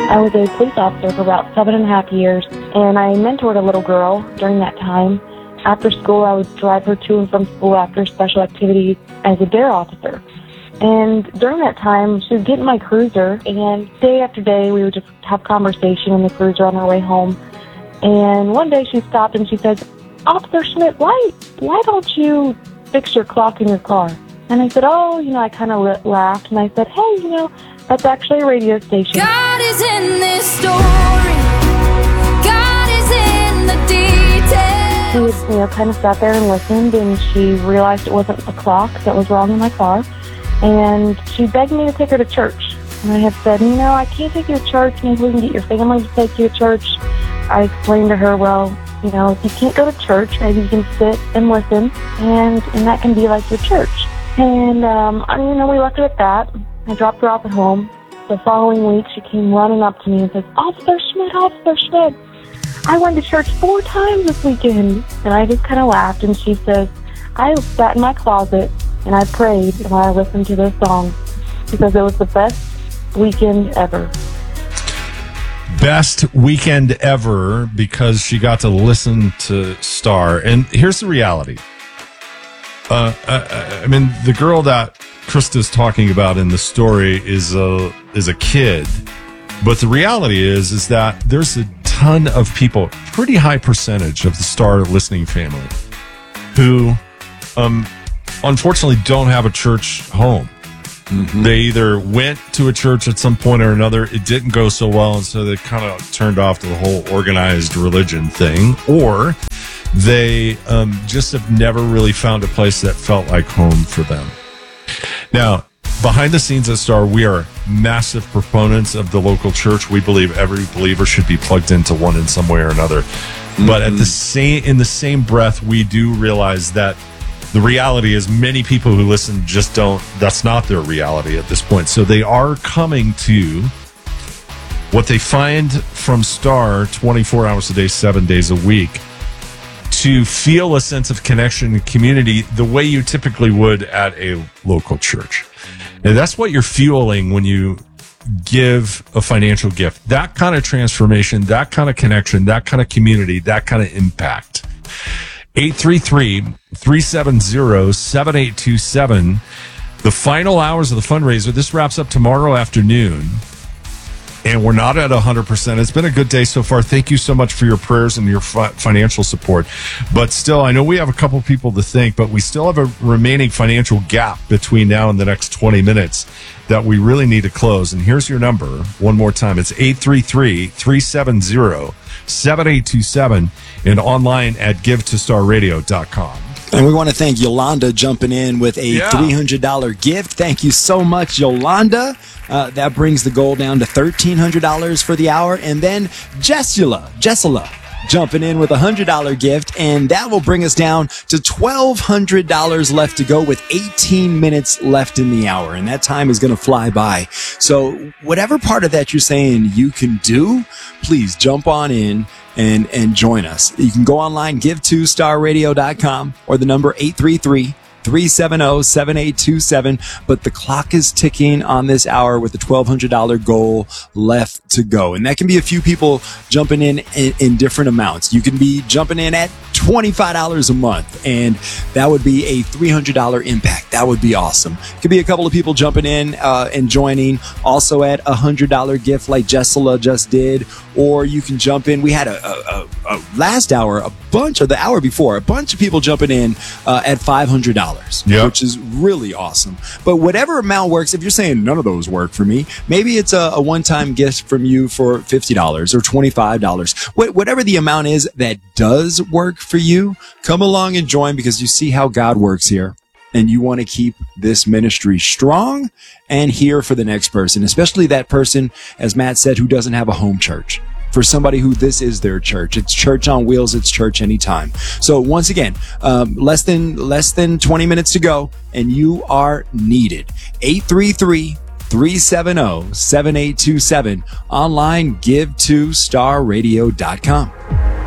I was a police officer for about 7.5 years, and I mentored a little girl during that time. After school, I would drive her to and from school after special activities as a DARE officer. And during that time, she would get in my cruiser, and day after day, we would just have conversation in the cruiser on our way home. And one day she stopped and she said, "Officer Schmidt, why don't you fix your clock in your car?" And I said, I kind of laughed, and I said, "Hey, that's actually a radio station." God is in this story. God is in the details. She had, kind of sat there and listened, and she realized it wasn't the clock that was wrong in my car. And she begged me to take her to church. And I had said, I can't take you to church. Maybe we can get your family to take you to church. I explained to her, if you can't go to church, maybe you can sit and listen, and that can be like your church. And, we left it at that. I dropped her off at home. The following week, she came running up to me and said, Officer Schmidt, I went to church 4 times this weekend." And I just kind of laughed, and she says, "I sat in my closet, and I prayed, and I listened to this song because it was the best weekend ever." Best weekend ever because she got to listen to Star. And here's the reality. The girl that Krista's talking about in the story is a kid. But the reality is that there's a ton of people, pretty high percentage of the Star listening family, who unfortunately don't have a church home. Mm-hmm. They either went to a church at some point or another, it didn't go so well, and so they kind of turned off the whole organized religion thing, or they just have never really found a place that felt like home for them. Now, behind the scenes at Star, we are massive proponents of the local church. We believe every believer should be plugged into one in some way or another. Mm-hmm. But in the same breath, we do realize that the reality is many people who listen just don't, that's not their reality at this point. So they are coming to what they find from Star 24 hours a day, 7 days a week, to feel a sense of connection and community the way you typically would at a local church. And that's what you're fueling when you give a financial gift. That kind of transformation, that kind of connection, that kind of community, that kind of impact. 833-370-7827. The final hours of the fundraiser. This wraps up tomorrow afternoon. And we're not at 100%. It's been a good day so far. Thank you so much for your prayers and your financial support. But still, I know we have a couple people to thank, but we still have a remaining financial gap between now and the next 20 minutes that we really need to close. And here's your number one more time. It's 833-370-7827 and online at givetostarradio.com. And we want to thank Yolanda jumping in with a $300 gift. Thank you so much, Yolanda. That brings the goal down to $1,300 for the hour. And then Jessula jumping in with a $100 gift, and that will bring us down to $1,200 left to go with 18 minutes left in the hour, and that time is going to fly by. So whatever part of that you're saying you can do, please jump on in and join us. You can go online, give2starradio.com, or the number 833-370-7827. But the clock is ticking on this hour with the $1,200 goal left to go. And that can be a few people jumping in different amounts. You can be jumping in at $25 a month, and that would be a $300 impact. That would be awesome. Could be a couple of people jumping in and joining also at a $100 gift like Jessula just did, or you can jump in. We had a last hour, the hour before, a bunch of people jumping in at $500, which is really awesome. But whatever amount works, if you're saying none of those work for me, maybe it's a one-time gift from you for $50 or $25. Whatever the amount is that does work for you, come along and join, because you see how God works here. And you want to keep this ministry strong and here for the next person, especially that person, as Matt said, who doesn't have a home church. For somebody who this is their church. It's church on wheels. It's church anytime. So once again, less than 20 minutes to go, and you are needed. 833-370-7827. Online, give2starradio.com.